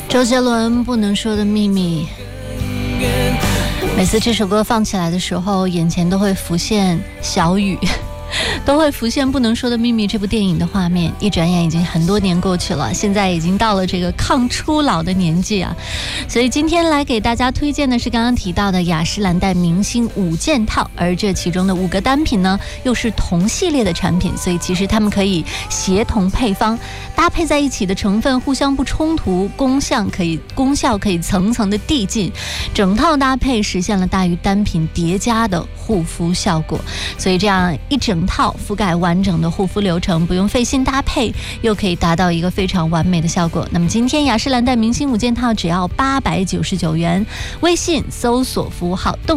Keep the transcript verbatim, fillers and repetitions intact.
周杰伦不能说的秘密，每次这首歌放起来的时候，眼前都会浮现小雨，都会浮现《不能说的秘密》这部电影的画面。一转眼已经很多年过去了，现在已经到了这个抗初老的年纪啊，所以今天来给大家推荐的是刚刚提到的雅诗兰黛明星五件套，而这其中的五个单品呢，又是同系列的产品，所以其实它们可以协同配方，搭配在一起的成分互相不冲突，功效可以功效可以层层的递进，整套搭配实现了大于单品叠加的护肤效果。所以这样一整套覆盖完整的护肤流程，不用费心搭配，又可以达到一个非常完美的效果。那么今天雅诗兰黛明星五件套只要八百九十九元，微信搜索服务号动